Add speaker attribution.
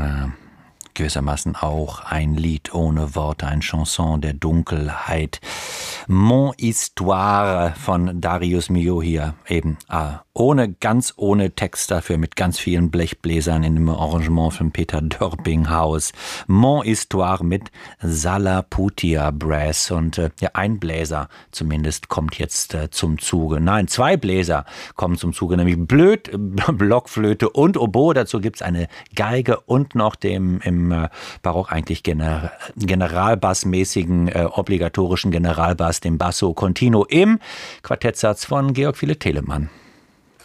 Speaker 1: gewissermaßen auch ein Lied ohne Worte, ein Chanson der Dunkelheit. Mon Histoire von Darius Milhaud hier eben ganz ohne Text, dafür mit ganz vielen Blechbläsern in dem Arrangement von Peter Dörpinghaus. Mon Histoire mit Salaputia Brass und ein Bläser zumindest kommt jetzt zum Zuge. Nein, 2 Bläser kommen zum Zuge, nämlich Blockflöte und Oboe. Dazu gibt's eine Geige und noch dem im Barock eigentlich generalbassmäßigen obligatorischen Generalbass, dem Basso Continuo im Quartettsatz von Georg Philipp Telemann.